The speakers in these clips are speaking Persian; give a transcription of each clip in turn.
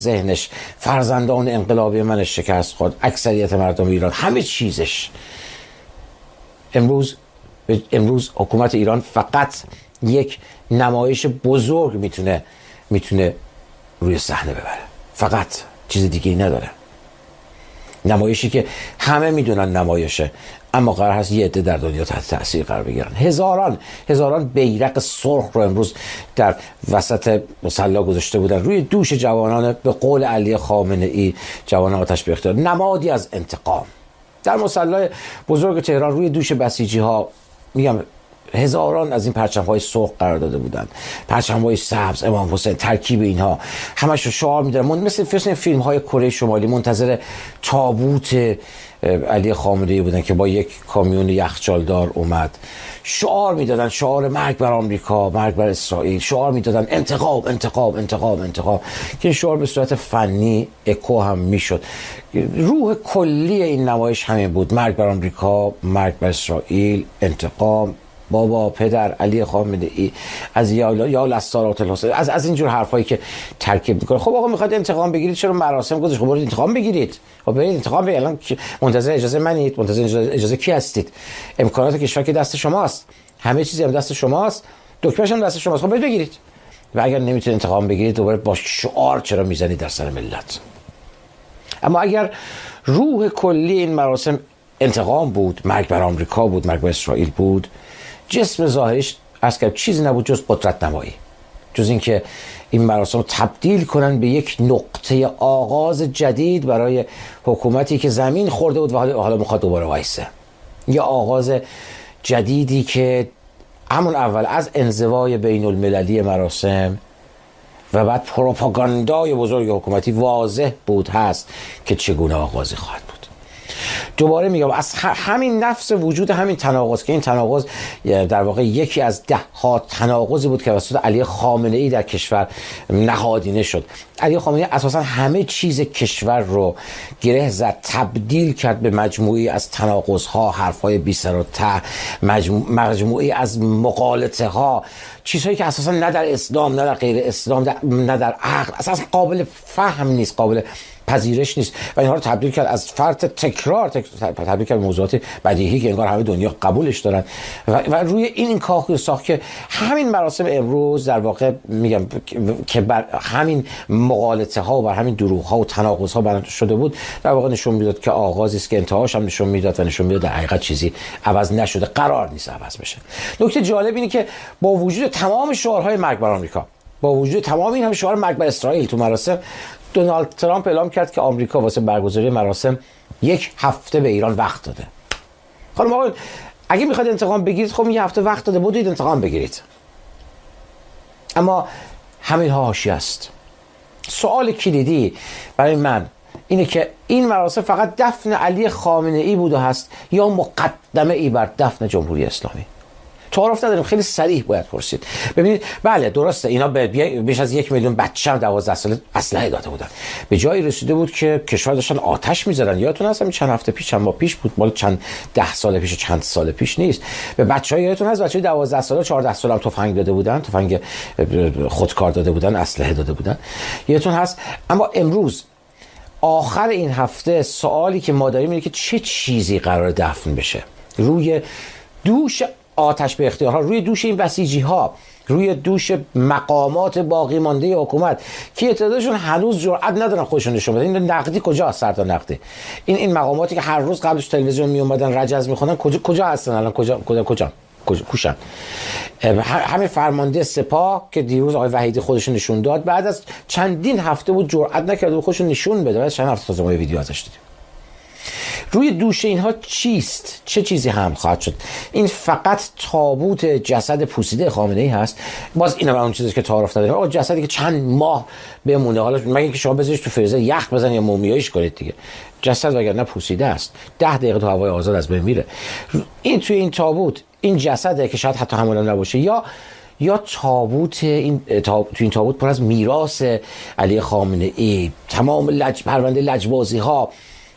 ذهنش، فرزندان انقلابی من شکست خورد، اکثریت مردم ایران، همه چیزش. امروز حکومت ایران فقط یک نمایش بزرگ میتونه روی صحنه ببره، فقط، چیز دیگه ای نداره. نمایشی که همه میدونن نمایشه، اما قرار هست یه عده در دنیا تحت تاثیر قرار بگیرن. هزاران بیرق سرخ رو امروز در وسط مصلا گذاشته بودن روی دوش جوانان، به قول علی خامنه ای، جوانان آتش به اختیار، نمادی از انتقام. در مصلا بزرگ تهران روی دوش بسیجی ها، میگم هزاران از این پرچم‌های سرخ قرار داده بودند، پرچم‌های سبز، امام حسین، ترکیب اینها همش رو شعار می‌دادن، مثل فیلم‌های کره شمالی منتظر تابوت علی خامنه‌ای بودن که با یک کامیون یخچالدار اومد. شعار میدادن، شعار مرگ بر آمریکا، مرگ بر اسرائیل، شعار میدادن انتقام انتقام انتقام انتقام، که این شعار به صورت فنی اکو هم میشد. روح کلی این نمایش همین بود: مرگ بر آمریکا، مرگ بر اسرائیل، انتقام. بابا پدر علی خامنه ای از یا لستارات الحسین، از اینجور حرفایی که ترکیب میکنه. خب آقا میخواد انتقام بگیرید، چرا مراسم گذاشت؟ خب برید انتقام بگیرید. خب برید انتقام بگیرید. الان منتظر اجازه منید؟ منتظر اجازه کی هستید؟ امکانات کشور که دست شماست، همه چیزی هم دست شماست، دکمه‌ش هم دست شماست. خب برید بگیرید. و اگر نمیتونید انتقام بگیرید، دوباره با شعار چرا میزنید در سر ملت؟ اما اگر روح کلی این مراسم انتقام بود، مرگ بر آمریکا بود، مرگ بر اسرائیل بود، جسم ظاهریش از که چیزی نبود جز قدرت نمایی، جز اینکه این مراسم رو تبدیل کنن به یک نقطه آغاز جدید برای حکومتی که زمین خورده بود و حالا میخواد دوباره وایسه. یا آغاز جدیدی که همون اول از انزوای بین المللی مراسم و بعد پروپاگاندای بزرگ حکومتی واضح بود هست که چگونه آغازی خواهد بود. دوباره میگم از همین نفس وجود همین تناقض، که این تناقض در واقع یکی از ده‌ها تناقضی بود که توسط علی خامنه ای در کشور نهادینه شد. علی خامنه ای اساسا همه چیز کشور رو گره زد، تبدیل کرد به مجموعی از تناقض‌ها، حرف‌های بی سر و ته، مجموعی از مغالطه‌ها، چیزهایی که اساسا نه در اسلام، نه در غیر اسلام، نه در عقل اساسا قابل فهم نیست، قابل پذیرش نیست، و اینها رو تبدیل کرد از فرط تکرار تبدیل کرد به موضوعات بدیهی که انگار همه دنیا قبولش دارن و روی این کاخ ساخت که همین مراسم امروز در واقع میگم که بر همین مغالطه ها و بر همین دروغ ها و تناقض ها بنا شده بود، در واقع نشون میداد که آغازی است که انتهاش هم نشون میداد و نشون میداد در حقیقت چیزی عوض نشده، قرار نیست عوض بشه. نکته جالب اینه که با وجود تمام شعارهای مرگ بر آمریکا، با وجود تمام این هم شعار مرگ بر اسرائیل تو مراسم، دونالد ترامپ اعلام کرد که آمریکا واسه برگزاری مراسم 1 هفته به ایران وقت داده. خانم آقایون، اگه میخواید انتقام بگیرید، خب 1 هفته وقت داده، بودید انتقام بگیرید. اما همین ها حاشیه است. سوال کلیدی برای من اینه که این مراسم فقط دفن علی خامنه ای بوده هست یا مقدمه ای بر دفن جمهوری اسلامی؟ تعارف نداریم، خیلی صریح باید پرسید. ببینید، بله درسته اینا بیش از 1 میلیون بچه 12 ساله اسلحه داده بودن. به جایی رسیده بود که کشور داشتن آتش می‌زدن. یادتون هست چند هفته پیش، چند ماه پیش بود، مال چند 10 سال پیش، چند سال پیش نیست. به بچه‌ها یادتون هست بچه‌های 12 ساله 14 ساله هم تفنگ داده بودن، تفنگ خودکار داده بودن، اسلحه داده بودن. یادتون هست. اما امروز آخر این هفته سوالی که ما داریم اینه که چه چیزی قرار دفن بشه روی دوش آتش به اختیارها، روی دوش این بسیجی ها، روی دوش مقامات باقی مانده حکومت که تعدادشون هنوز جرئت ندارن خودشون نشون بدن. این نقدی کجا؟ سرتا نقدی این مقاماتی که هر روز قبلش تلویزیون می اومدن رجز میخونن کجا هستن الان؟ کجا کوشن؟ همین فرمانده سپاه که دیروز آقای وحیدی خودشون نشون داد، بعد از چندین هفته بود جرئت نکرد خودشون نشون بده. بعد چند هفته تازه ما ویدیو ازش دیدیم. روی دوش اینها چیست؟ چه چیزی هم خواهد شد؟ این فقط تابوت جسد پوسیده خامنه ای هست؟ باز اینا اون چیزی که تعارف نداریم. آقا جسدی که چند ماه بمونه، حالا مگه که شما بذاریش تو فریزر یخ بزنید یا مومیاییش کنید دیگه، جسد وگرنه پوسیده است، 10 دقیقه تو هوای آزاد از بین میره. این توی این تابوت این جسده که شاید حتی همون نباشه، یا تابوت تو این تابوت پر از میراث علی خامنه ای، تمام پرونده لجبازی ها،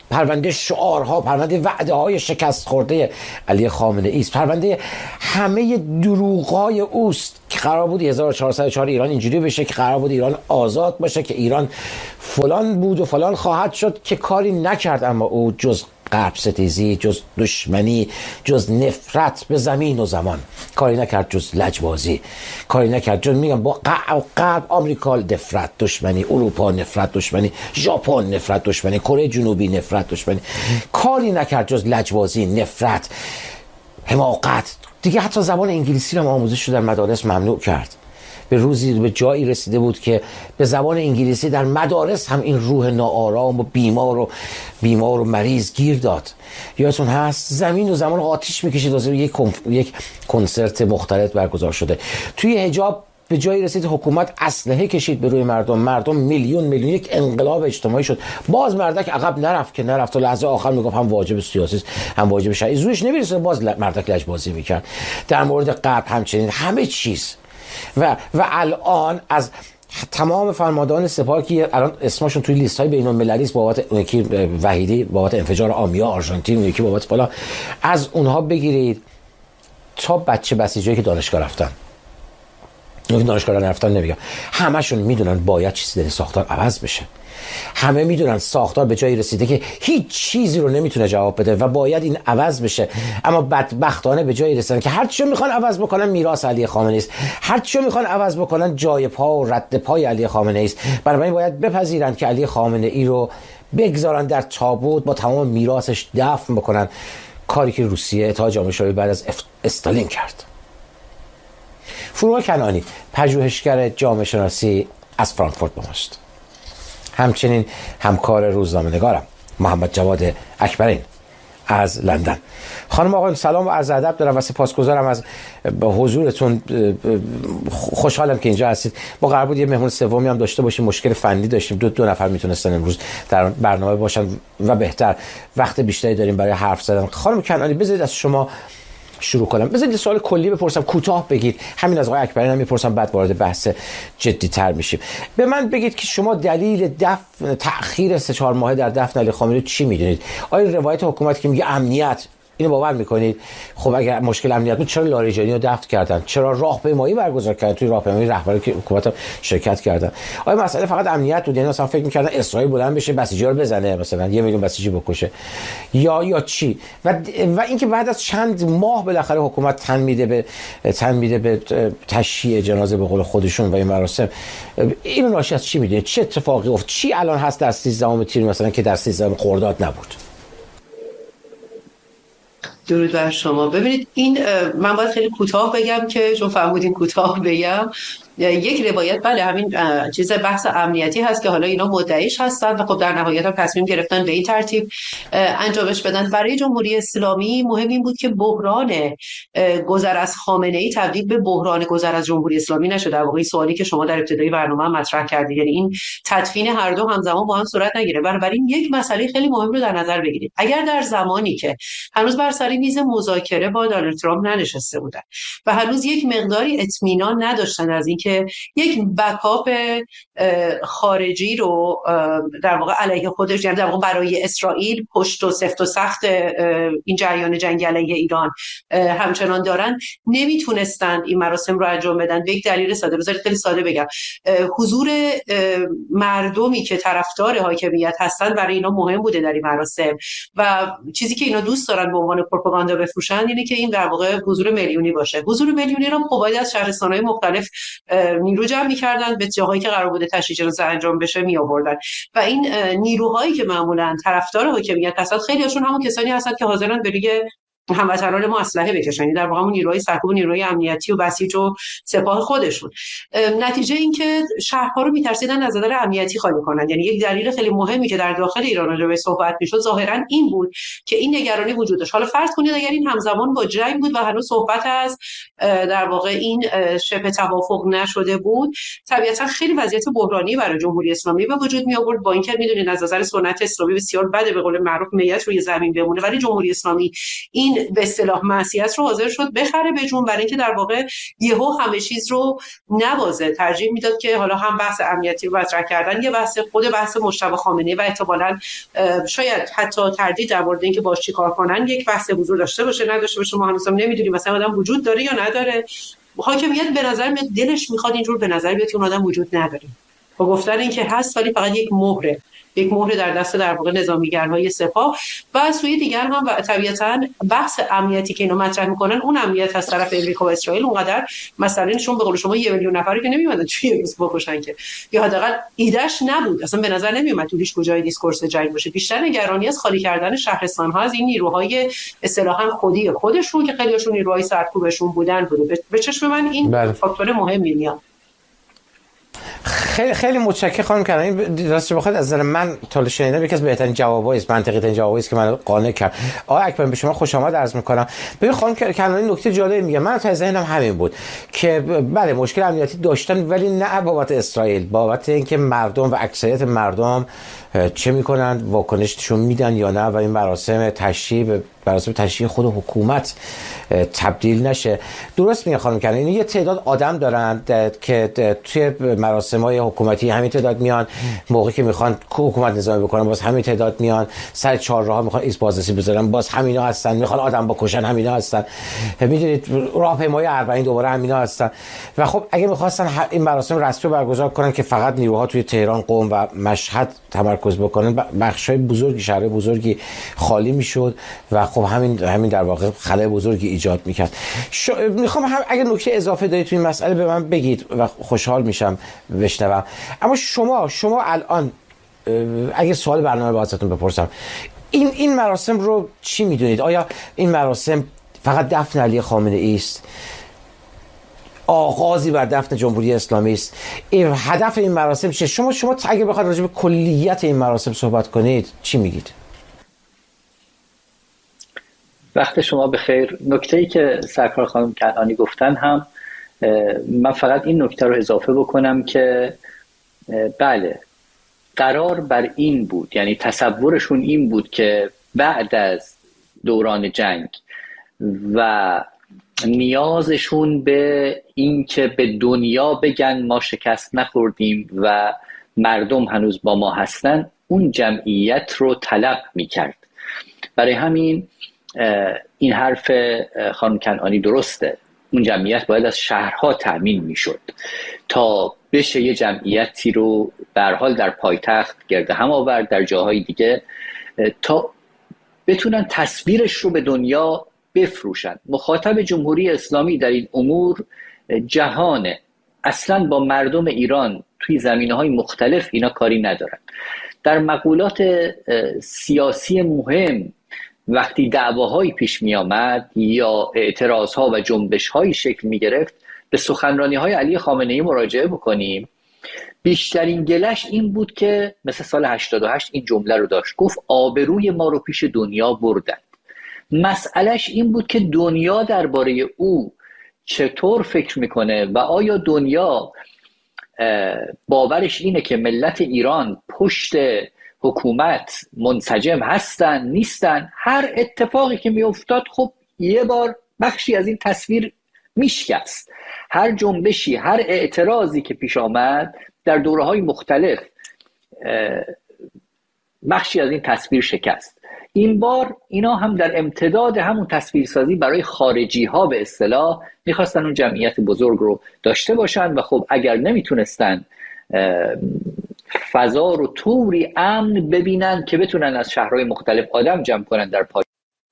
پرونده شعارها، پرونده وعده های شکست خورده علی خامنه ای است، پرونده همه دروغ‌های اوست که قرار بود 1404 ایران اینجوری بشه، که قرار بود ایران آزاد باشه، که ایران فلان بود و فلان خواهد شد، که کاری نکرد اما او جز غرب ستیزی، جز دشمنی، جز نفرت به زمین و زمان، کاری نکرد، جز لجبازی کاری نکرد، جز میگم با غرب، آمریکا نفرت دشمنی، اروپا نفرت دشمنی، ژاپن نفرت دشمنی، کره جنوبی نفرت دشمنی، کاری نکرد جز لجبازی، نفرت، حماقت. دیگه حتی زبان انگلیسی رو آموزش رو در مدارس ممنوع کرد. به روزی به جایی رسیده بود که به زبان انگلیسی در مدارس هم این روح ناآرام و بیمار و مریض گیر داد. یادتون هست زمین و زمان آتیش میکشید واسه یک کنسرت مختلط برگزار شده. توی حجاب به جایی رسید حکومت اسلحه کشید به روی مردم میلیون یک انقلاب اجتماعی شد. باز مردک عقب نرفت تا لحظه آخر میگفت هم واجب سیاسی هم واجب شرعی، زورش نمیرسه، باز مردک لجبازی میکرد. در مورد غرب همچنین، همه چیز. و الان از تمام فرماندهان سپاه که الان اسمشون توی لیست های بین المللی است، بابت یکی وحیدی بابت انفجار آمیا آرژانتین، یکی بابت فلان، از اونها بگیرید تا بچه بسیجایی که دانشگاه رفتن، دانشگاه نرفتن نمیگم، همشون میدونن باید چیزی در ساختار عوض بشه. همه میدونن ساختار به جایی رسیده که هیچ چیزی رو نمیتونه جواب بده و باید این عوض بشه. اما بدبختانه به جایی رسیدن که هر چی میخوان عوض بکنن میراث علی خامنه است، هر چی میخوان عوض بکنن جای پا و رد پای علی خامنه است. بنابراین باید بپذیرن که علی خامنه ای رو بگذارن در تابوت، با تمام میراثش دفن بکنن، کاری که روسیه اتحاد جامعه شوروی بعد از استالین کرد. فروغ کنعانی پژوهشگر جامعه شناسی از فرانکفورت با ماست. همچنین همکار روزنامه‌نگارم محمد جواد اکبرین از لندن. خانم آقایان سلام و عرض ادب دارم و سپاسگزارم از حضورتون. خوشحالم که اینجا هستید. ما قرار بود یه مهمون سومی هم داشته باشیم، مشکل فنی داشتیم، دو نفر میتونستن امروز در برنامه باشن و بهتر وقت بیشتری داریم برای حرف زدن. خانم کنعانی بذارید از شما شروع کنم. بذارید یه سوال کلی بپرسم، کوتاه بگید، همین از آقای اکبرین هم میپرسم، بعد وارد بحث جدی تر میشیم. به من بگید که شما دلیل تأخیر 3-4 ماهه در دفن علی خامنه‌ای چی میدونید؟ آیا روایت حکومت که میگه امنیت، اینو باور میکنید؟ خب اگر مشکل امنیت بود چرا لاریجانی رو دفن کردن؟ چرا راهپیمایی برگزار کردن؟ توی راهپیمایی رهبر حکومت هم شرکت کردن. آیا مسئله فقط امنیت بود؟ یعنی مثلا فکر میکردن اسرائیل بلند بشه بسیجی رو بزنه، مثلا 1 میلیون بسیجی بکشه، یا چی؟ و اینکه بعد از چند ماه بالاخره حکومت تن میده به تشییع جنازه به قول خودشون و این مراسم، اینو ناشی از چی میدونید؟ چه اتفاقی افتاد؟ چی الان هست در 13 تیر مثلا که در 13 خرداد نبود؟ درود بر شما. ببینید این من باید خیلی کوتاه بگم که چون فرمودین کوتاه بگم. یک روایت بله همین چیز بحث امنیتی هست که حالا اینا مدعیش هستن و خب در نهایت هم تصمیم گرفتن به این ترتیب انجامش بدن. برای جمهوری اسلامی مهم این بود که بحران گذر از خامنه ای تبدیل به بحران گذر از جمهوری اسلامی نشه. در واقع سوالی که شما در ابتدای برنامه مطرح کردید، یعنی این تدفین هر دو همزمان با هم صورت نگیره. بنابراین یک مسئله خیلی مهم رو در نظر بگیرید. اگر در زمانی که هنوز بر سر میز مذاکره با دونالد ترامپ ننشسته بودن و هنوز یک مقداری اطمینان نداشتن از این که یک بکاپ خارجی رو در واقع علیه خودش، یعنی در واقع برای اسرائیل پشت و سفت و سخت این جریان جنگ علیه ایران همچنان دارن، نمیتونستن این مراسم رو انجام بدن به یک دلیل ساده. بذارید خیلی ساده بگم، حضور مردمی که طرفدار حاکمیت هستن برای اینا مهم بوده در این مراسم و چیزی که اینا دوست دارن به عنوان پروپاگاندا بفروشن اینه که این در واقع حضور میلیونی باشه. حضور میلیونی رو خب باید از شهرستان‌های مختلف نیرو جمع می‌کردن، به جاهایی که قرار بوده تشییع جنازه انجام بشه میآوردن و این نیروهایی که معمولاً طرفدار حاکمیت هستن خیلی‌هاشون همون کسانی هستن که حاضرن به لیگ هموطنان ما اسلحه بکشن، در واقع نیروهای سرکوب، نیروهای امنیتی و بسیج و سپاه خودشون. نتیجه این که شهرها رو میترسیدن از نظر امنیتی خالی کنن. یعنی یک دلیل خیلی مهمی که در داخل ایران راجع به صحبت میشد ظاهرا این بود که این نگرانی وجود داشت. حالا فرض کنید اگر این همزمان با جنگ بود و هنوز صحبت از در واقع این شبه توافق نشده بود، طبیعتا خیلی وضعیت بحرانی برای جمهوری اسلامی به وجود می آورد. با اینکه میدونید از نظر سنت اسلامی بسیار بده به قول معروف میت روی زمین بمونه، ولی جمهوری اسلامی این این به اصطلاح معصیت رو حاضر شد بخره به جون، برای اینکه در واقع یهو همه چیز رو نبازه. ترجیح میداد که حالا هم بحث امنیتی رو مطرح کردن، یه بحث مجتبی خامنه‌ای و احتمالاً شاید حتی تردید در مورد اینکه باش چیکار کنن یک بحث بزرگ داشته باشه نداشته باشه، ما هنوز هم نمیدونیم مثلا آدم وجود داره یا نداره. حاکمیت به نظر میاد دلش میخواد اینجور به نظر بیاد که اون آدم وجود نداره، با گفتن اینکه هست ولی فقط یک مهره در دست در واقع نظامیگرهای سپاه. و از سوی دیگر هم طبیعتاً بحث امنیتی که اینو مطرح میکنن، اون امنیت از طرف امریکا و اسرائیل اونقدر مثلا نشون به قول شما 1 میلیون نفری که نمیومدن توی روز بکشن که، یا حداقل ایدهش نبود، اصلا به نظر نمیومد توش کجای دیسکورس جنگ باشه. بیشتر نگرانی از خالی کردن شهرستان ها از این نیروهای اصطلاحاً خودشون که خیلیشون نیروهای سرکوبشون بودن بوده. به چشم من این فاکتور مهمی میاد. خیلی متشکرم خانم کنانی. راستش بخواد از نظر من تا شنیدم یکی از بهترین جوابایی است، منطقی ترین جوابایی است که من قانع کرد. آقای اکبر به شما خوش آمد عرض می‌کنم. ببین خانم کنانی نکته جالبی میگه، من تا ذهنم همین بود که بله مشکل امنیتی داشتن، ولی نه بابت اسرائیل، بابت اینکه مردم و اکثریت مردم چه میکنن، واکنششون میدن یا نه، و این مراسم تشییع خود حکومت تبدیل نشه. درست میگه خانم کنانی، یه تعداد آدم دارن که توی مراسم‌های حکومتی همین تعداد میان، موقعی که میخوان حکومت نظامی بکنن باز همین تعداد میان، سر چهارراه میخوان ایست بازرسی بذارن باز همینا هستن، میخوان آدم بکشن همینا هستن، میدونید راهپیمایی اربعین دوباره همینا هستن. و خب اگه میخواستن این مراسم رسمی برگزار کنن که فقط نیروها توی تهران، قم و مشهد تمرکز بکنن، بخشای بزرگی، شهر بزرگی خالی میشد و خب همین در واقع خلأ بزرگی ایجاد میکرد. میخوام هم اگه نکته اضافه دارید توی این مسئله به من بگید و خوشحال میشم بشنوم. اما شما الان اگه سوال برنامه با ازتون بپرسم، این مراسم رو چی میدونید؟ آیا این مراسم فقط دفن علی خامنه ای است، آغازی بر دفن جمهوری اسلامی است؟ هدف این مراسم چیه؟ شما اگه بخواید راجع به کلیت این مراسم صحبت کنید چی میگید؟ وقت شما بخیر. نکته‌ای که سرکار خانم کنعانی گفتن هم من فقط این نکته رو اضافه بکنم که بله قرار بر این بود، یعنی تصورشون این بود که بعد از دوران جنگ و نیازشون به این که به دنیا بگن ما شکست نخوردیم و مردم هنوز با ما هستن، اون جمعیت رو طلب میکرد. برای همین این حرف خانم کنعانی درسته، اون جمعیت باید از شهرها تأمین میشد تا بشه یه جمعیتی رو به هر حال در پایتخت گرد هم آورد، در جاهای دیگه، تا بتونن تصویرش رو به دنیا بفروشن. مخاطب جمهوری اسلامی در این امور جهانه، اصلا با مردم ایران توی زمینه‌های مختلف اینا کاری ندارن. در مقولات سیاسی مهم وقتی دعواهایی پیش می آمد یا اعتراضها و جنبش‌هایی شکل می گرفت، به سخنرانی‌های علی خامنه‌ای مراجعه بکنیم. بیشترین گلش این بود که مثل سال 88 این جمله رو داشت، گفت آبروی ما رو پیش دنیا بردن. مسئلهش این بود که دنیا درباره او چطور فکر میکنه و آیا دنیا باورش اینه که ملت ایران پشت حکومت منسجم هستن نیستن. هر اتفاقی که میافتاد خب یه بار بخشی از این تصویر میشکست، هر جنبشی، هر اعتراضی که پیش آمد در دوره‌های مختلف بخشی از این تصویر شکست. این بار اینا هم در امتداد همون تصویرسازی برای خارجی ها به اصطلاح میخواستن اون جمعیت بزرگ رو داشته باشن و خب اگر نمیتونستن فضا رو طوری امن ببینن که بتونن از شهرهای مختلف آدم جمع کنن در پای.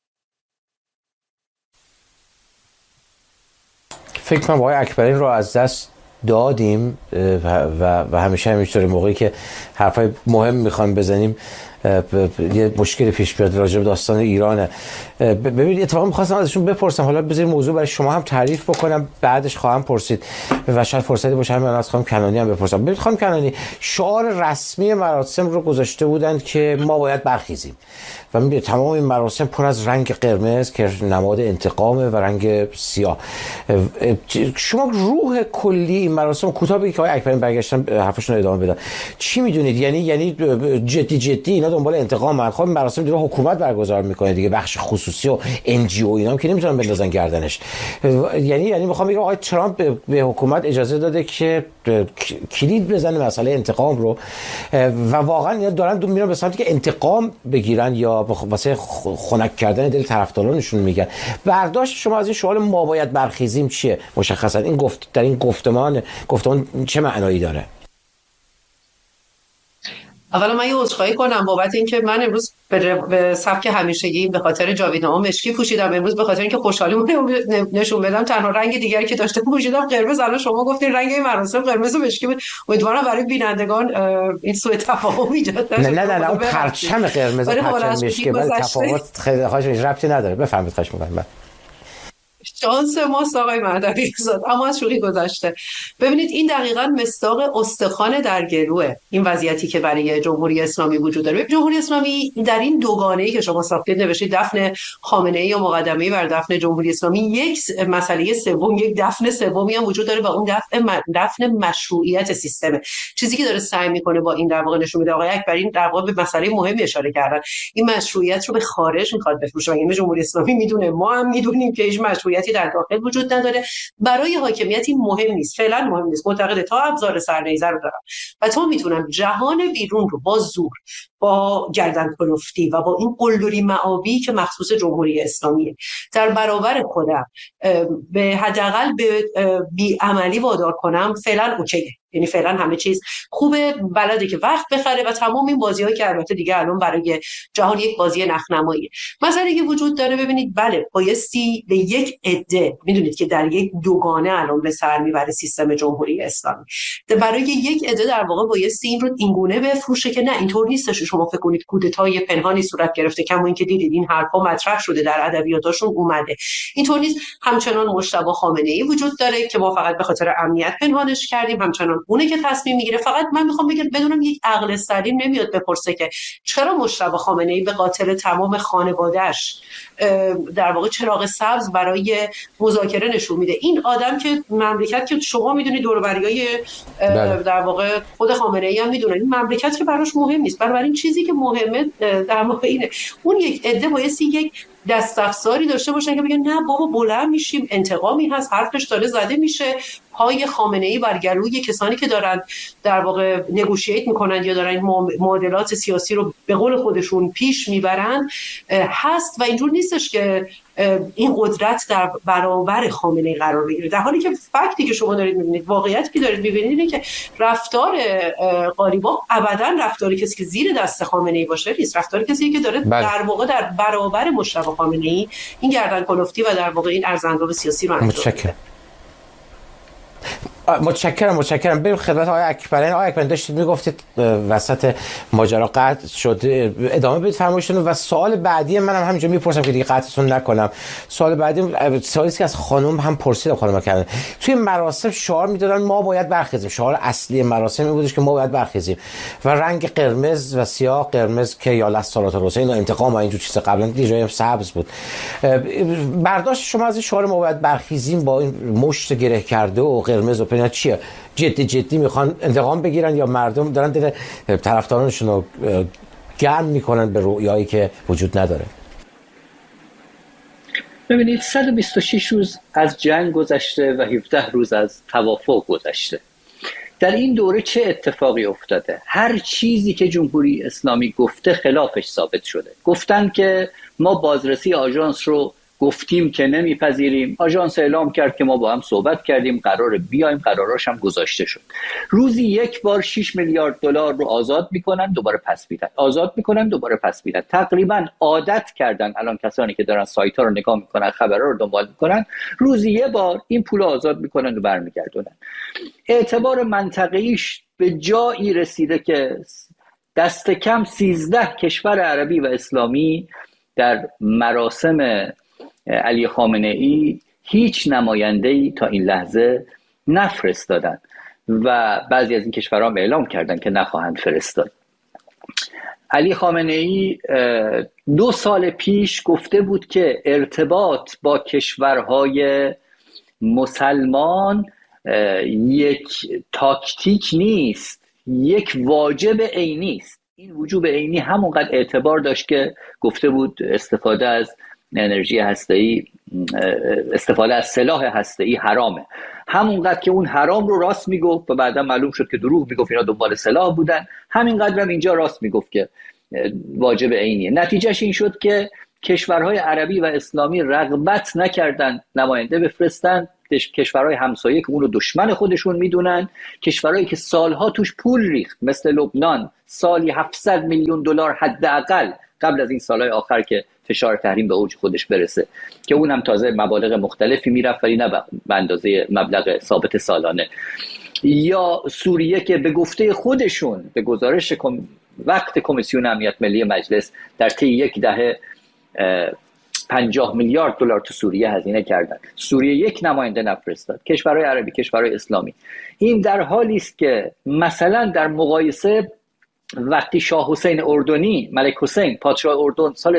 فکر کنم آقای اکبری رو از دست دادیم و همیشه همینطوری موقعی که حرفای مهم میخوام بزنیم یه مشکلی پیش بیاد راجع به داستان ایرانه. ببینید اتفاقا می‌خواستم ازشون بپرسم، حالا بذارید موضوع برای شما هم تعریف بکنم، بعدش خواهم پرسید و شاید فرصتی باشه من از خانم کنعانی هم بپرسم. ببینید خانم کنعانی، شعار رسمی مراسم رو گذاشته بودند که ما باید برخیزیم و می‌بینید تمام این مراسم پر از رنگ قرمز که نماد انتقامه و رنگ سیاه. شما روح کلی این مراسم کوتاه بگید که آقای اکبری برگشتن حرفشون رو ادامه بدن، چی می‌دونید؟ یعنی جدی اینا دنبال انتقام. خب مراسم دیگه حکومت برگزار میکنه دیگه، بخش خصوصی و ان جی او اینا هم که نمیتونن بندازن گردنش. یعنی میخوام بگم آقای ترامپ به حکومت اجازه داده که کلید بزنه مسئله انتقام رو و واقعا اینا دارن میرن به سمتی که انتقام بگیرن یا واسه خنک کردن دل طرفدارانشون میگن. برداشت شما از این سوال ما باید برخیزیم چیه؟ مشخصا این در این گفتمان چه معنایی داره؟ اولا من یه عذرخواهی کنم بابت اینکه من امروز به سبک همیشگی به خاطر جاویدنامه مشکی پوشیدم. امروز به خاطر اینکه خوشحالیمو نشون بدم تنها رنگ دیگری که داشته پوشیدم قرمز. الان شما گفتین رنگ این مراسم قرمز و مشکی بود. امیدوارم برای بینندگان این سوء تفاهم ایجاد نشه. نه اون پرچم قرمز و پرچم مشکی ولی تفاوت خیلی خواهش ربطی نداره. بفرمایید خواهش می‌کنم. شانس ماست آقای مهدوی زاد. اما از شوخی گذشته، ببینید این دقیقاً مصداق استخوان در گلوه این وضعیتی که برای جمهوری اسلامی وجود داره. جمهوری اسلامی در این دوگانه‌ای که شما ساختید، نوشتید دفن خامنه‌ای یا مقدمه‌ای بر دفن جمهوری اسلامی، یک مسئله سوم، یک دفن سومی هم وجود داره و اون دفن مشروعیت سیستمه. چیزی که داره سعی میکنه با این در واقع نشون میده آقای اکبری در واقع به مسئله مهمی اشاره کردن. این مشروعیت رو به خارج میخواد بفروشه. یعنی جمهوری اسلامی میدونه، ما هم میدونیم که هیچ مشروعیتی در داخل وجود نداره. برای حاکمیت این مهم نیست، فعلا مهم نیست. معتقده تا ابزار سرنیزه رو دارم و تا میتونم جهان بیرون رو با زور، با گردن کلفتی و با این قلدری معابی که مخصوص جمهوری اسلامیه در برابر خودم به حداقل به بی‌عملی وادار کنم، فعلا اوکیه. یعنی فعلا همه چیز خوبه، بلده که وقت بخره و تمام این بازی‌هایی که البته دیگه الان برای جهان یک بازی نخنماییه. مسئله که وجود داره، ببینید بله بایستی به یک عده، میدونید که در یک دوگانه الان به سر میبره سیستم جمهوری اسلامی، برای یک عده در واقع بایستی این رو اینگونه بفروشه که نه اینطور نیستش. شما فکر کنید کودتای پنهانی صورت گرفته، کما اینکه دیدید این حرفا مطرح شده در ادبیاتشون اومده. اینطور نیست. همچنان مجتبی خامنه‌ای وجود داره که ما فقط به خاطر امنیت پنهانش کردیم، همچنان اونه که تصمیم میگیره. فقط من میخوام بگم بدونم یک عقل سلیم نمیاد بپرسه که چرا مجتبی خامنه‌ای به قاتل تمام خانواده‌اش در واقع چراغ سبز برای مذاکره نشون میده. این آدم که مملکت که شما میدونید دور و بریای در واقع خود خامنه‌ای هم میدونن این مملکت که براش مهم نیست. بنابراین چیزی که مهمه در واقع اینه اون یک عده بایستی یک دستافزاری داشته باشن که بگن نه بابا بلند میشیم، انتقامی هست، حرفش داره زده میشه، پای خامنه‌ای بر گلوی کسانی که دارن در واقع نگوشییت میکنن یا دارن معادلات سیاسی رو به قول خودشون پیش میبرن هست و اینجور نیستش که این قدرت در برابر خامنه‌ای قرار بگیره. در حالی که فکتی که شما دارید میبینید، واقعیتی که دارید میبینید اینه که رفتار قالیباف ابداً رفتاری کسی که زیر دست خامنه‌ای باشه نیست. رفتار کسی که داره در واقع در برابر مجتبی خامنه‌ای این گردن کلفتی و در واقع این ارزانداب سیاسی رو انجام میده. متشکرم. بریم خدمت آقای اکبری. آقای اکبری داشتید میگفتید وسط ماجرا قطع شد، ادامه بدید فرمایشتون. و سوال بعدی منم همینجا میپرسم که دیگه قطعتون نکنم. سوال بعدی سوالی که از خانم هم پرسیدم، خانم کردن توی مراسم شعار میدادن ما باید برخیزیم. شعار اصلی مراسم این بودش که ما باید برخیزیم و رنگ قرمز و سیاه، قرمز که یا لسالات الحسین و انتقام و اینجور چیزا، قبلا یه جایی هم سبز بود. برداشت شما از این شعار ما باید برخیزیم با این مشت گره کرده و قرمز و پناه چیه؟ جدی میخوان انتقام بگیرن یا مردم دارن دل طرفدارانشون رو گرم میکنن به رویایی که وجود نداره؟ ببینید 126 روز از جنگ گذشته و 17 روز از توافق گذشته. در این دوره چه اتفاقی افتاده؟ هر چیزی که جمهوری اسلامی گفته خلافش ثابت شده. گفتن که ما بازرسی آژانس رو گفتیم که نمیپذیریم، آژانس اعلام کرد که ما با هم صحبت کردیم، قرار بیایم، قراراش هم گذاشته شد. روزی یک بار 6 میلیارد دلار رو آزاد میکنن دوباره پس میدن، آزاد میکنن دوباره پس میدن. تقریبا عادت کردن الان کسانی که دارن سایت ها رو نگاه میکنن، خبرها رو دنبال میکنن، روزی یه بار این پول آزاد میکنن و برمیگردونن. اعتبار منطقیش به جایی رسیده که دست کم 13 کشور عربی و اسلامی در مراسم علی خامنه‌ای هیچ نماینده‌ای تا این لحظه نفرستادن و بعضی از این کشورها هم اعلام کردن که نخواهند فرستاد. علی خامنه‌ای 2 سال پیش گفته بود که ارتباط با کشورهای مسلمان یک تاکتیک نیست، یک واجب عینی است. این وجوب عینی همونقدر اعتبار داشت که گفته بود استفاده از انرژی هسته‌ای، استفاده از سلاح هسته‌ای حرامه. همونقدر که اون حرام رو راست میگفت و بعدا معلوم شد که دروغ میگفت، اینا دنبال سلاح بودن، همینقدر هم اینجا راست میگفت که واجب عینیه. نتیجهش این شد که کشورهای عربی و اسلامی رغبت نکردن نماینده بفرستن، کشورهای همسایه که اونو دشمن خودشون میدونن، کشورهایی که سالها توش پول ریخت مثل لبنان، سالی 700 میلیون دلار حداقل قبل از این سالهای آخر که فشار تحریم به اوج خودش برسه، که اونم تازه مبالغ مختلفی میرفت ولی نه به اندازه مبلغ ثابت سالانه. یا سوریه که به گفته خودشون به گزارش وقت کمیسیون امنیت ملی مجلس در طی یک دهه 50 میلیارد دلار تو سوریه هزینه کردن، سوریه یک نماینده نفرستاد. کشورهای عربی، کشورهای اسلامی. این در حالی است که مثلا در مقایسه وقتی شاه حسین اردنی، ملک حسین پادشاه اردن سال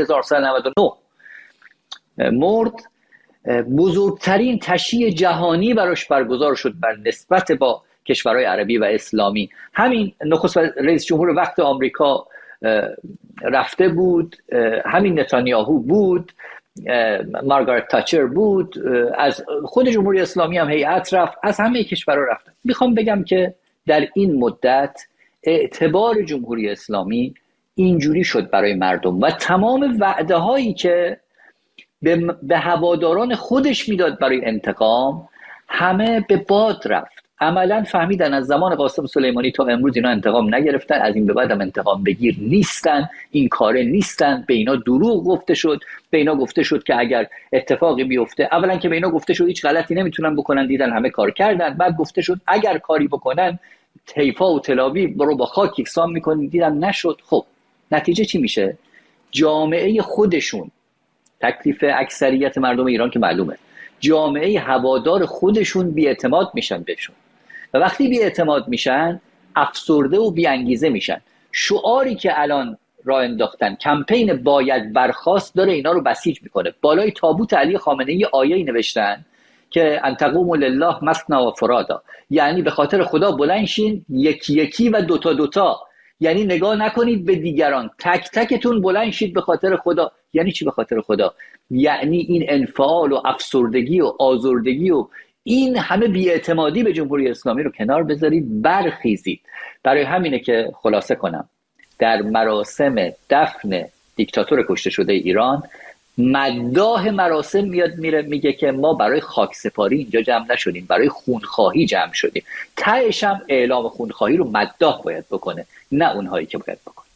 1999 مرد، بزرگترین تشییع جهانی براش برگزار شد بر نسبت با کشورهای عربی و اسلامی. همین نخست رئیس جمهور وقت آمریکا رفته بود، همین نتانیاهو بود، مارگارت تاچر بود، از خود جمهوری اسلامی هم هیئت رفت، از همه کشورها رفتن. میخوام بگم که در این مدت اعتبار جمهوری اسلامی اینجوری شد برای مردم و تمام وعده هایی که به هواداران خودش میداد برای انتقام همه به باد رفت. عملا فهمیدن از زمان قاسم سلیمانی تا امروز اینا انتقام نگرفتن، از این به بعد هم انتقام بگیر نیستن، این کاره نیستن. به اینا دروغ گفته شد، به اینا گفته شد که اگر اتفاقی بیفته، اولا که به اینا گفته شد هیچ غلطی نمیتونن بکنن، دیدن همه کار کردن. بعد گفته شد اگر کاری بکنن حیفا و تل آویو رو با خاک یکسان میکنن، دیدن نشد. خب نتیجه چی میشه؟ جامعه خودشون، تکلیف اکثریت مردم ایران که معلومه، جامعه هوادار خودشون بی‌اعتماد میشن بهشون و وقتی بی‌اعتماد میشن افسرده و بی‌انگیزه میشن. شعاری که الان راه انداختن، کمپین باید برخاست، داره اینا رو بسیج میکنه. بالای تابوت علی خامنه‌ای آیه‌ای نوشتن که ان تقوموا لله مثنی و فرادا، یعنی به خاطر خدا بلند شین یکی یکی و دوتا دوتا، یعنی نگاه نکنید به دیگران، تک تکتون بلند شید به خاطر خدا. یعنی چی به خاطر خدا؟ یعنی این انفعال و افسردگی و آزردگی و این همه بی‌اعتمادی به جمهوری اسلامی رو کنار بذارید، برخیزید. برای همینه که خلاصه کنم، در مراسم دفن دیکتاتور کشته شده ایران، مداح مراسم میاد میگه که ما برای خاکسپاری اینجا جمع نشدیم، برای خونخواهی جمع شدیم. تهش هم اعلام خونخواهی رو مداح باید بکنه، نه اونهایی که باید بکنه.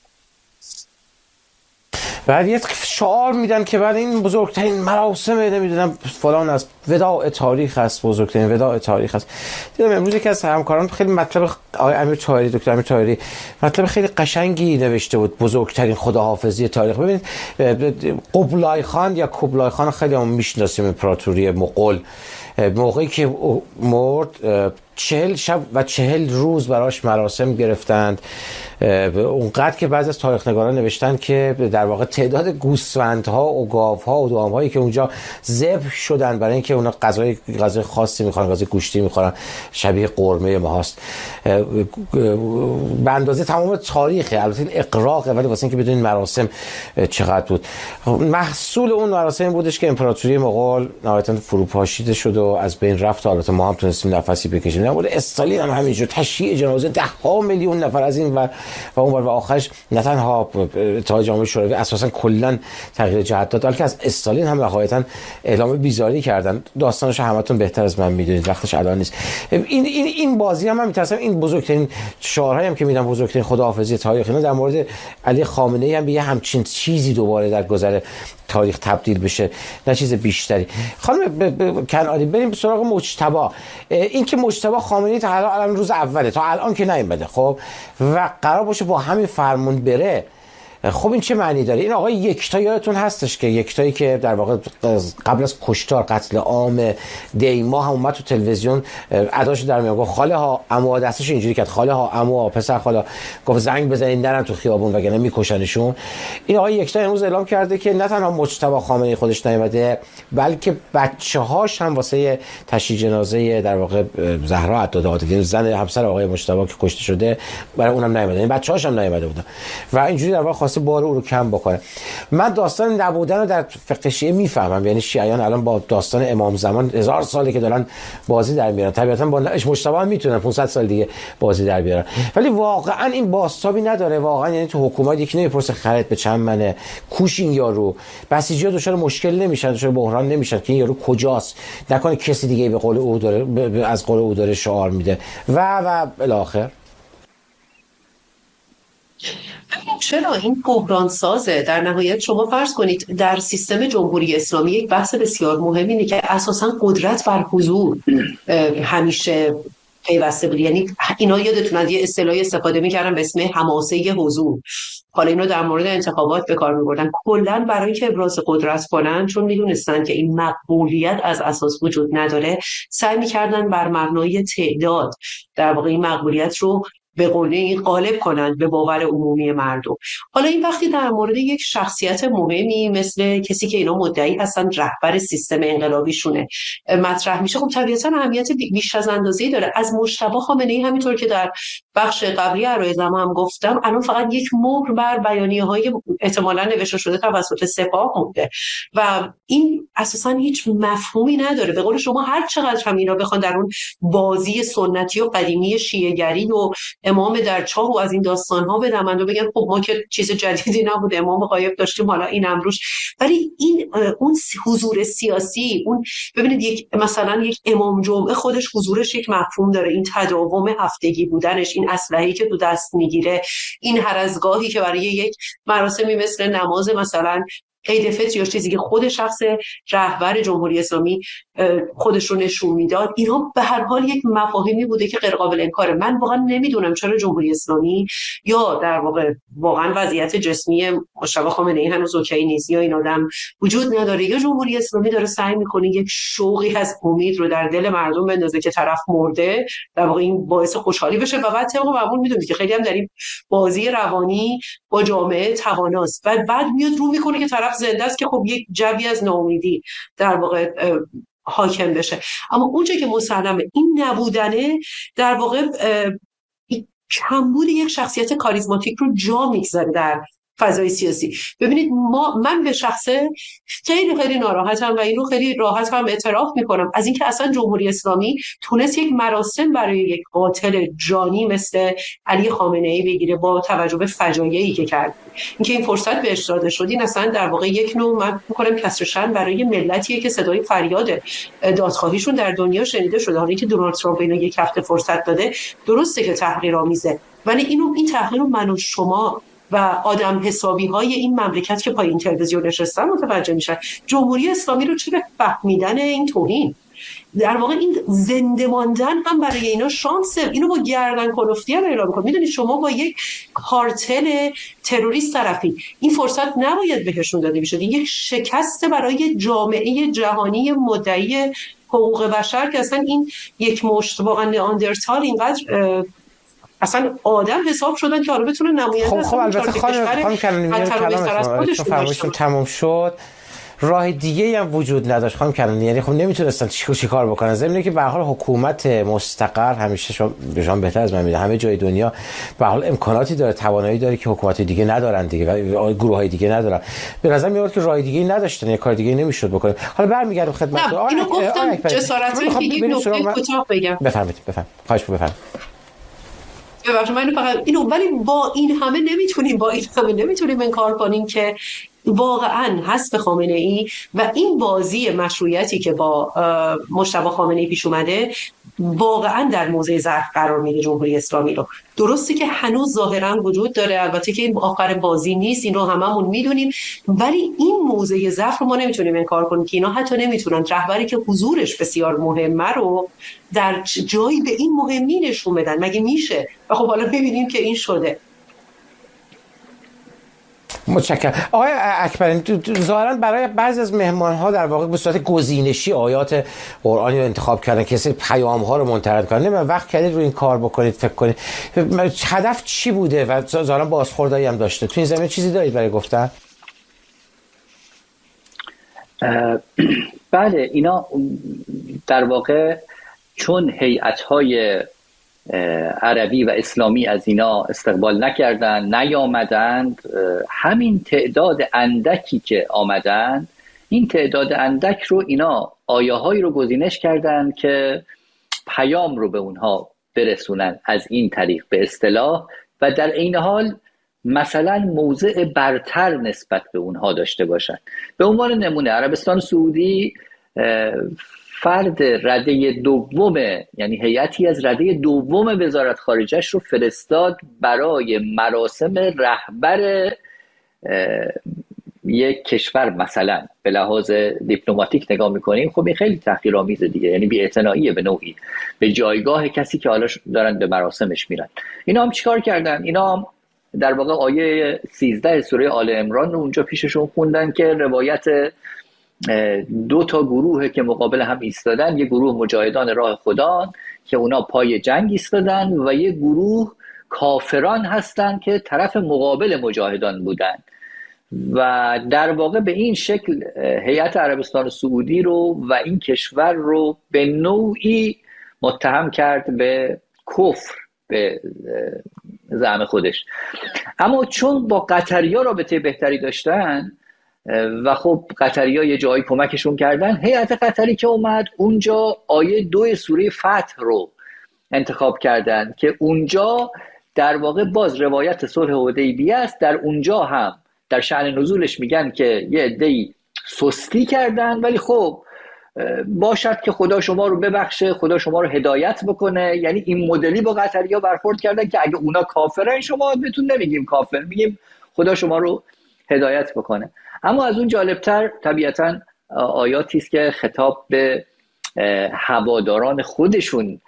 بعد یه شعار میدن که بعد این بزرگترین مراسم نمیدونم فلان است، وداع تاریخ است، بزرگترین وداع تاریخ است. دیدم امروز یکی از همکاران خیلی مطلب آقای امیر طاهری، دکتر امیر طاهری، مطلب خیلی قشنگی نوشته بود، بزرگترین خداحافظی تاریخ. ببینید قبلای خان یا کبلای خان خیلی هم میشناسیم، امپراتوری مغول، موقعی که مرد 40 شب و 40 روز براش مراسم گرفتند، اونقدر که بعضی از تاریخ نگاران نوشتن که در واقع تعداد گوسفندها و گاوها و دامهایی که اونجا ذبح شدن برای اینکه اونا غذای خاصی میخورن، غذای گوشتی میخورن، شبیه قرمه ماست، به اندازه تمام تاریخه. البته این اقراقه، ولی واسه اینکه بدونین مراسم چقدر بود. محصول اون مراسم بودش که امپراتوری مغول نهایتاً فروپاشیده شد و از بین رفت. البته ما هم تونستیم نفسی بکشیم. نبود استالین هم همینجور تشییع جنازه 10 میلیون نفر از این و اون و آخرش نه تنها اتحاد جماهیر شوروی اساسا کلا تغییر جهت داد، بلکه از استالین هم نهایتا اعلام بیزاری کردن. داستانش همتون بهتر از من میدونید، وقتش الان نیست. این بازی هم میترسم این بزرگترین شعارهایی هم که میدن، بزرگترین خداحافظی تاریخ، اینا در مورد علی خامنه ای هم به همچین چیزی دوباره در گذر تاریخ تبدیل بشه، نه چیز بیشتری. خانم کنعانی، بریم سراغ مجتبی. این که مجتبی خامنه‌ای تا الان روز اوله، تا الان که نیومده، خب و قرار باشه با همین فرمون بره، خب این چه معنی داره؟ این آقای یکتا یادتون هستش که یکتایی که در واقع قبل از کشتار قتل عام دیما هم اومد تو تلویزیون اداشو در میاد، گفت خاله ها عمو، دستش اینجوری کرد، خاله ها عمو، پسر خاله، گفت زنگ بزنید نرن تو خیابون وگرنه میکشنشون. این آقای یکتا امروز اعلام کرده که نه تنها مجتبی خامنه‌ای خودش نیومده، بلکه بچه‌هاش هم واسه تشییع جنازه در واقع زهرا عطادی، زن همسر آقای مجتبی که کشته شده، برای اونم نیومده، این بچه‌هاش هم نیومده بودن و اینجوری در واقع خواسته بار او رو کم بکنه. من داستان نبودن رو در فقه شیعه میفهمم، یعنی شیعیان الان با داستان امام زمان 1000 ساله که دارن بازی در میارن، طبیعتا با مجتبی هم میتونن 500 سال دیگه بازی در بیارن، ولی واقعا این بازتابی نداره. واقعا یعنی تو حکومت یکی نمیپرسه خرید به چند منه، کوش این یارو، بسیجی‌ها دچار مشکل نمیشن، دچار بحران نمیشن که این یارو کجاست، نکنه کسی دیگه به قول او داره از قول او داره شعار میده و بالاخره. چرا این بحران سازه؟ در نهایت شما فرض کنید در سیستم جمهوری اسلامی یک بحث بسیار مهم اینه که اساساً قدرت بر حضور همیشه پیوسته بود. یعنی اینا یادتون از یه اصطلاحی استفاده می‌کردن به اسم حماسه حضور، حالا اینو در مورد انتخابات به کار می‌بردن، کلاً برای که ابراز قدرت کنن، چون می‌دونستان که این مقبولیت از اساس وجود نداره، سعی می‌کردن بر مبنای تعداد در واقع این مقبولیت رو به قوله غالب کنند به باور عمومی مردم. حالا این وقتی در مورد یک شخصیت مهمی مثل کسی که اینا مدعی هستن رهبر سیستم انقلابیشونه مطرح میشه، خب طبیعتا اهمیت بیش از اندازه‌ای داره. از مجتبی خامنه‌ای همینطور که در بخش قبلی عرایزم هم گفتم، الان فقط یک مهر بر بیانیه‌های احتمالاً نوشته شده توسط سپاه مونده و این اساساً هیچ مفهومی نداره. به قول شما هر چقدر هم اینا بخوان در اون بازی سنتی و قدیمی شیعه‌گری و امام در چاه و از این داستان‌ها بدمند و بگن خب ما که چیز جدیدی نبود، امام غایب داشتیم حالا این امروز، ولی این اون حضور سیاسی، اون ببینید یک مثلا یک امام جمعه خودش حضورش یک مفهوم داره، این تداوم هفتگی بودنش، این اسلحه‌ای که تو دست میگیره، این هر از گاهی که برای یک مراسمی مثل نماز مثلا عید فطر یا چیزی که خود شخص رهبر جمهوری اسلامی خودش رو نشون میداد، اینا به هر حال یک مفاهیمی بوده که غیر قابل انکاره. من واقعا نمیدونم چرا جمهوری اسلامی یا در واقع واقعا وضعیت جسمی مجتبی خامنه‌ای هنوز اوکی نیست یا این آدم وجود نداره، یا جمهوری اسلامی داره سعی میکنه یک شوقی از امید رو در دل مردم بندازه که طرف مرده، در واقع این باعث خوشحالی بشه و بعد طبق معمول میدونید که خیلی هم در این بازی روانی با جامعه تواناست و بعد میاد رو میکنه که طرف زنده است که خب یک جوی از ناامیدی در واقع حاکم بشه. اما اونجا که مسلمه این نبودنه در واقع کمبود یک شخصیت کاریزماتیک رو جا میگذاره در فضای سیاسی. ببینید من به شخصه خیلی خیلی ناراحتم و اینو خیلی راحت هم اعتراف میکنم از اینکه اصلا جمهوری اسلامی تونست یک مراسم برای یک قاتل جانی مثل علی خامنه‌ای بگیره با توجه به فجایعی که کرد. اینکه این فرصت بهش داده شد این اصلا در واقع یک نوع من میگم کسر شأن برای ملتیه که صدای فریاد دادخواهیشون در دنیا شنیده شده. حالا که دونالد ترامپ اینو یک هفته فرصت داده درسته که تحقیرآمیزه، ولی این تحقیر رو من و شما و آدم حسابی های این مملکت که پای این تلویزیون نشستن متوجه میشن. جمهوری اسلامی رو چه به فهمیدن این توهین، در واقع این زنده ماندن هم برای اینا شانسه. اینو با گردن کلفتی هم اعلام کنید. میدونید شما با یک کارتل تروریست طرفی، این فرصت نباید بهشون داده میشد. این یک شکست برای جامعه جهانی مدعی حقوق بشر که اصلا این یک مشت واقعا نئاندرتال اینقدر اصلا آدم حساب شدن که حالا بتونه نماینده خب البته خانم کلانی تموم شد، راه دیگه هم وجود نداشت خانم کلانی، یعنی خب نمیتونستن چیکار بکنن. ضمن که به هر حال حکومت مستقر همیشه شما بهتر از من میدونید همه جای دنیا به هر حال امکاناتی داره، توانایی داره که حکومت دیگه ندارن دیگه و گروهای دیگه ندارن. به نظر میاد که راه دیگه نداشتن، کار دیگه نمیشد بکنه. حالا برمیگردم خدمت اینو گفتم جسارتاً که یک نکته کوتاه بگم. بفرمایید خواهش بفرمایید. من فقط اینو، ولی با این همه نمیتونیم انکار کنیم که واقعا حذف خامنه‌ای و این بازی مشروعیتی که با مجتبی خامنه‌ای پیش اومده واقعا در موضع ضعف قرار میده جمهوری اسلامی رو. درسته که هنوز ظاهرا وجود داره، البته که این آخر بازی نیست، این رو هممون میدونیم، ولی این موضع ضعف رو ما نمیتونیم انکار کنیم که اینا حتی نمیتونن رهبری که حضورش بسیار مهمه رو در جایی به این مهمی نشون بدن. مگه میشه؟ و خب حالا ببینیم که این شده. متشکرم. آقای اکبری، ظاهرا برای بعضی از مهمان‌ها در واقع به صورت گزینشی آیات قرآنی رو انتخاب کردن، کسی پیام‌ها رو منتقل کنه. من وقت کردید رو این کار بکنید، فکر کنید هدف چی بوده و ظاهرا بازخوردایی هم داشته. تو این زمینه چیزی دارید برای گفتن؟ بله، اینا در واقع چون هیئت‌های عربی و اسلامی از اینا استقبال نکردن، نیامدند، همین تعداد اندکی که آمدند، این تعداد اندک رو اینا آیه‌هایی رو گزینش کردن که پیام رو به اونها برسونن از این طریق به اصطلاح، و در این حال مثلا موضع برتر نسبت به اونها داشته باشن. به عنوان نمونه عربستان سعودی فرد رده دوم، یعنی هیئتی از رده دوم وزارت خارجه‌اش رو فرستاد برای مراسم رهبر یک کشور. مثلا به لحاظ دیپلماتیک نگاه میکنیم، خب این خیلی تحقیرآمیزه دیگه، یعنی بی‌اعتنایی به نوعی به جایگاه کسی که حالا دارن به مراسمش میرن. اینا هم چیکار کردن؟ اینا هم در واقع آیه 13 سوره آل عمران رو اونجا پیششون خوندن که روایت دو تا گروه که مقابل هم ایستادن، یه گروه مجاهدان راه خدا که اونا پای جنگ ایستادن و یه گروه کافران هستن که طرف مقابل مجاهدان بودن، و در واقع به این شکل هیئت عربستان سعودی رو و این کشور رو به نوعی متهم کرد به کفر به زعم خودش. اما چون با قطری‌ها رابطه بهتری داشتن و خب قطری‌ها یه جایی کمکشون کردن، هیئت قطری که اومد اونجا آیه 2 سوره فتح رو انتخاب کردن که اونجا در واقع باز روایت صلح حدیبیه است. در اونجا هم در شأن نزولش میگن که یه عده‌ای سستی کردن، ولی خب باشد که خدا شما رو ببخشه، خدا شما رو هدایت بکنه. یعنی این مدلی با قطری‌ها برخورد کردن که اگه اونا کافرن شما بهتون نمیگیم کافر، میگیم خدا شما رو هدایت بکنه. اما از اون جالبتر طبیعتاً آیاتی است که خطاب به هواداران خودشون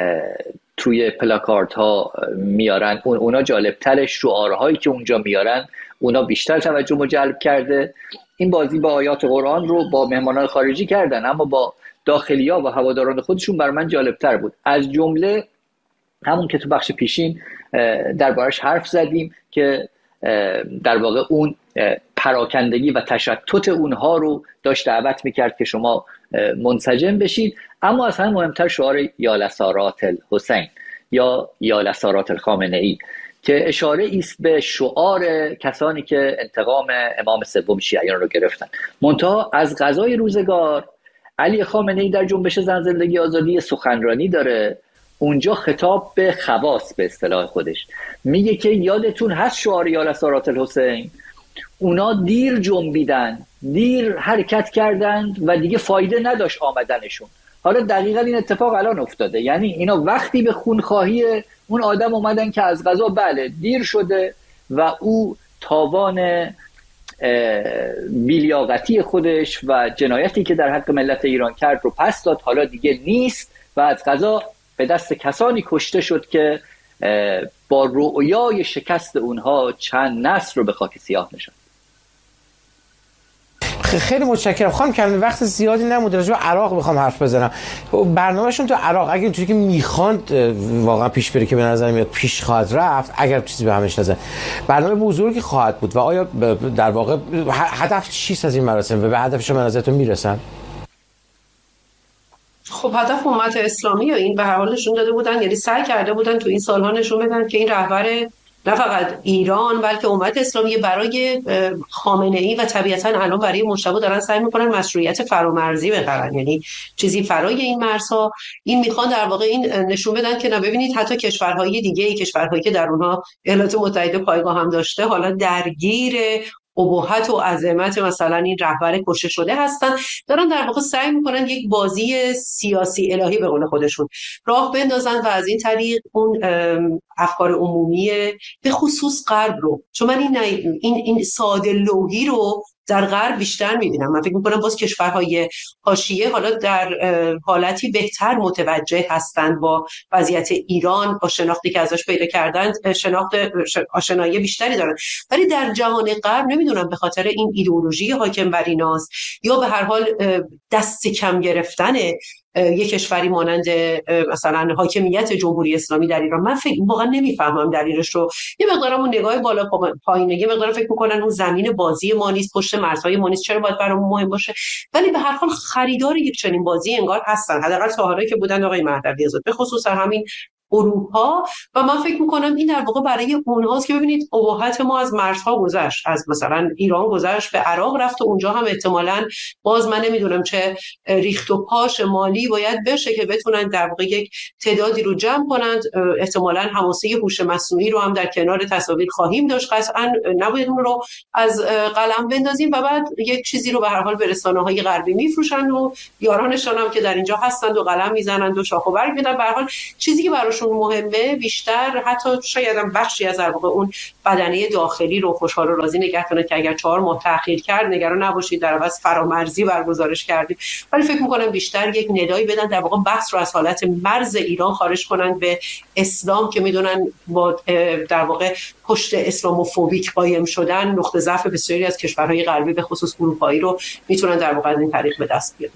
توی پلاکارت ها میارن. اونا جالبتر، شعارهایی که اونجا میارن اونا بیشتر توجه جلب کرده. این بازی با آیات قرآن رو با مهمانان خارجی کردن، اما با داخلیا و هواداران خودشون بر من جالبتر بود. از جمله همون که تو بخش پیشین دربارش حرف زدیم که در واقع اون پراکندگی و تشتت اونها رو داشت دعوت میکرد که شما منسجم بشید. اما از همه مهمتر شعار یا لسارات الحسین یا لسارات الخامنه‌ای که اشاره ایست به شعار کسانی که انتقام امام سوم شیعیان رو گرفتن. منتها از قضای روزگار علی خامنه‌ای در جنبش زن زندگی آزادی سخنرانی داره، اونجا خطاب به خواص به اصطلاح خودش میگه که یادتون هست شعار یا لسارات الحسین؟ اونا دیر جنبیدن، دیر حرکت کردند و دیگه فایده نداشت آمدنشون. حالا دقیقاً این اتفاق الان افتاده، یعنی اینا وقتی به خونخواهی اون آدم اومدن که از قضا بله دیر شده و او تاوان بی‌لیاقتی خودش و جنایتی که در حق ملت ایران کرد رو پس داد، حالا دیگه نیست و از قضا به دست کسانی کشته شد که با رؤیای شکست اونها چند نسل رو به خاک سیاه نشاند. خیلی متشکرم. خانم کریمی وقت زیادی نمونده، راجع به عراق میخوام حرف بزنم. برنامه‌شون تو عراق اگه اینطوری که میخوان واقعا پیش بره که به نظر میاد پیش خواهد رفت، اگر چیزی به همش نظر برنامه بزرگی خواهد بود و آیا در واقع هدف چیست از این مراسم و به هدفش به نظرتون میرسن؟ خب هدف امت اسلامی و این به هر حال نشون داده بودن، یعنی سعی کرده بودن تو این سالها نشون بدن که این رهبر نه فقط ایران بلکه امت اسلامی برای خامنه‌ای و طبیعتاً الان برای مجتبی دارن سعی میکنن مشروعیت فرامرزی بخرن، یعنی چیزی فرای این مرزها. این میخوان در واقع این نشون بدن که نه ببینید حتی کشورهای دیگه، کشورهایی که در اونها ایالات متحده پایگاه هم داشته، حالا درگیر ابهت و عظمت مثلا این رهبر کشته شده هستن. دارن در واقع سعی میکنن یک بازی سیاسی الهی به قول خودشون راه بندازن و از این طریق اون افکار عمومی به خصوص غرب رو، چون من این ساده لوحی رو در غرب بیشتر می‌بینم. من فکر می‌کنم باز کشورهای حاشیه حالا در حالتی بهتر متوجه هستند با وضعیت ایران، با شناختی که ازش پیدا کردن، آشنایی بیشتری دارن. ولی در جهان غرب نمیدونم به خاطر این ایدئولوژی حاکم بر ایناست یا به هر حال دست کم گرفتن یک کشوری مانند مثلا حاکمیت جمهوری اسلامی در ایران، من فکر واقعا نمیفهمم دلیلش رو. یه مقدارم اون نگاه بالا پایینه، یه مقدار فکر میکنن اون زمین بازی ما نیست، پشت مرزهای ما نیست، چرا باید برامون مهم باشه؟ ولی به هر حال خریدار یک چنین بازی انگار هستن، حداقل تا حالا که بودن آقای مهدوی آزاد، به خصوص همین اروپا. و من فکر میکنم این در واقع برای اونهاست که ببینید ابهت ما از مرزها گذشت، از مثلا ایران گذشت به عراق رفت و اونجا هم احتمالاً باز من نمیدونم چه ریخت و پاش مالی باید بشه که بتونن در واقع یک تعدادی رو جمع کنند. احتمالاً حماسه هوش مصنوعی رو هم در کنار تصاویر خواهیم داشت، قطعاً نباید اون رو از قلم بندازیم و بعد یک چیزی رو به هر حال به رسانه‌های غربی میفروشن و یارانشون هم که در اینجا هستند و قلم میزنند و شاخ و برگ میدن. به هر حال چیزی که براشون مهمه بیشتر حتی شاید هم بخشی از در واقع اون بدنه داخلی رو خوشحال و راضی نگه کنه که اگر 4 ماه تأخیر کرد نگران نباشید، در عوض فرامرزی برگزارش کردیم. ولی فکر می‌کنم بیشتر یک ندایی بدن، در واقع بحث رو از حالت مرز ایران خارج کنن به اسلام که میدونن با در واقع پشت اسلاموفوبیک قایم شدن نقطه ضعف بسیاری از کشورهای غربی به خصوص اروپایی رو میتونن در واقع از این طریق به دست بیارن.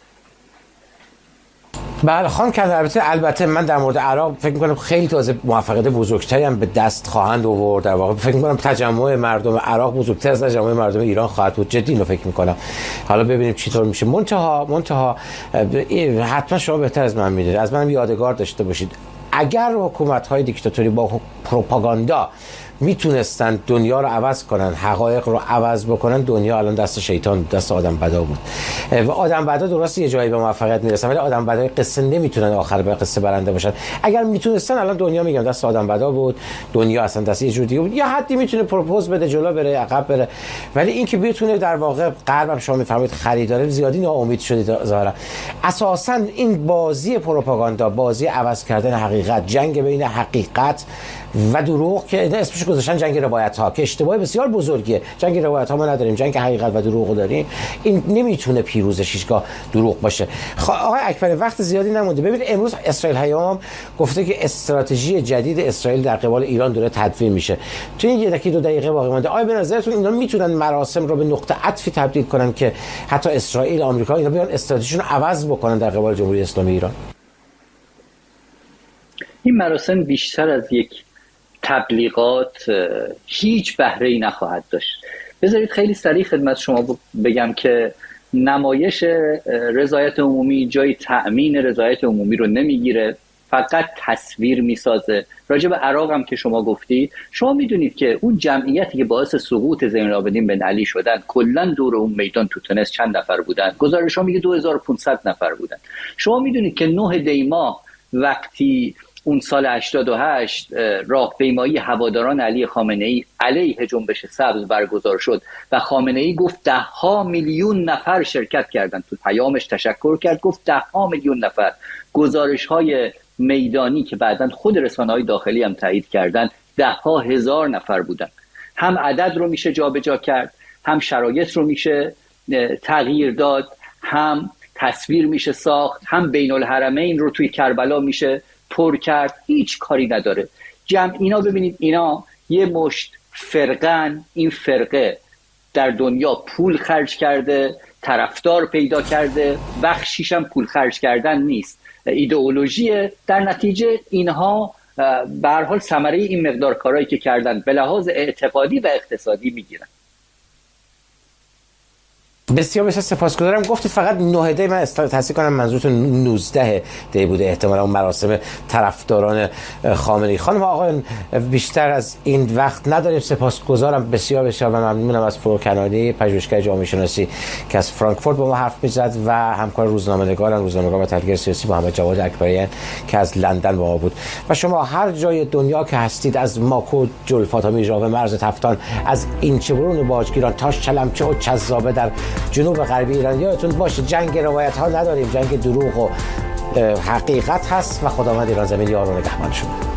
بله خانم کندر، البته من در مورد عراق فکر می‌کنم خیلی تازه موفقیت بزرگتری هم به دست خواهند آورد. در واقع فکر می‌کنم تجمع مردم عراق بزرگتر از تجمع مردم ایران خواهد بود. جدی اینو فکر می‌کنم. حالا ببینیم چطور میشه. منتها حتما شما بهتر از من می‌دونید، از من یادگار داشته باشید، اگر حکومت‌های دیکتاتوری با پروپاگاندا میتونستن دنیا رو عوض کنن، حقایق رو عوض بکنن، دنیا الان دست شیطان، دست آدم بدا بود. و آدم بدا درست یه جایی به موفقیت میرسن ولی آدم بدای قصه نمیتونن آخر به قصه برنده باشن. اگر میتونستن الان دنیا میگم دست آدم بدا بود، دنیا اصلا دست یه جور دیگه بود. یا حدی میتونه پروپوز بده، جلو بره، عقب بره. ولی این که بتونه در واقع غربم شما میفهمید خریدار زیادی ناامید شدید ظاهرا. اساسا این بازی پروپاگاندا، بازی عوض کردن حقیقت، جنگ بین حقیقت و دروغ که اسمش گذاشتن جنگ روایت ها، که اشتباه بسیار بزرگیه. جنگ روایت ها ما نداریم، جنگ حقیقت و دروغ داریم. این نمیتونه پیروزش هیچگاه دروغ باشه. آقای اکبری وقت زیادی نمونده. ببینید امروز اسرائیل هیام گفته که استراتژی جدید اسرائیل در قبال ایران داره تدوین میشه. تو این 1-2 دقیقه باقی مونده، آیا به نظرتون اینا میتونن مراسم رو به نقطه عطفی تبدیل کنن که حتی اسرائیل، آمریکا اینا بیان استراتژیشون رو عوض بکنن در قبال جمهوری اسلامی ایران؟ این مراسم بیشتر از یک تبلیغات هیچ بهره‌ای نخواهد داشت. بذارید خیلی سریع خدمت شما بگم که نمایش رضایت عمومی جای تأمین رضایت عمومی رو نمیگیره، فقط تصویر میسازه. راجع به عراق هم که شما گفتید، شما میدونید که اون جمعیتی که باعث سقوط زین العابدین بن علی شدن کلا دور اون میدان تو تونس چند نفر بودن؟ گزارش ها میگه 2500 نفر بودن. شما میدونید که 9 دی ماه وقتی اون سال 88 راهپیمایی هواداران علی خامنه‌ای علیه جنبش سبز برگزار شد و خامنه‌ای گفت 10 میلیون نفر شرکت کردند، تو پیامش تشکر کرد، گفت 10 میلیون نفر. گزارش‌های میدانی که بعداً خود رسانه‌های داخلی هم تایید کردن 10,000 نفر بودن. هم عدد رو میشه جابجا کرد، هم شرایط رو میشه تغییر داد، هم تصویر میشه ساخت، هم بین الحرمین رو توی کربلا میشه پر کرد. هیچ کاری نداره. اینا ببینید، اینا یه مشت فرقن. این فرقه در دنیا پول خرج کرده، طرفدار پیدا کرده، بخشیش هم پول خرج کردن نیست، ایدئولوژیه. در نتیجه اینها به هر حال ثمره این مقدار کارهایی که کردن به لحاظ اعتقادی و اقتصادی میگیرن. بسیار سپاسگزارم. گفتید فقط 9 دی، من تصحیح کنم منظورتون 19 دی بوده احتمالاً اون مراسم طرفداران خامنه‌ای. خانم آقایان بیشتر از این وقت نداریم. سپاسگزارم بسیار و ممنونم از فروغ کنانی، پژوهشگر جامعه شناسی که از فرانکفورت با ما حرف می‌زد و همکار روزنامه‌نگار و تحلیلگر سیاسی محمد جواد اکبریان که از لندن با ما بود. و شما هر جای دنیا که هستید، از ماکو، جلفاتا، میرژاوه، مرز تفتان، از اینچه برون باجگیران تا چلمچه و چذابه در جنوب غربی ایران، یادتون باشه جنگ روایت ها نداریم، جنگ دروغ و حقیقت هست و خداوند ایران زمین یار و نگهبان شما.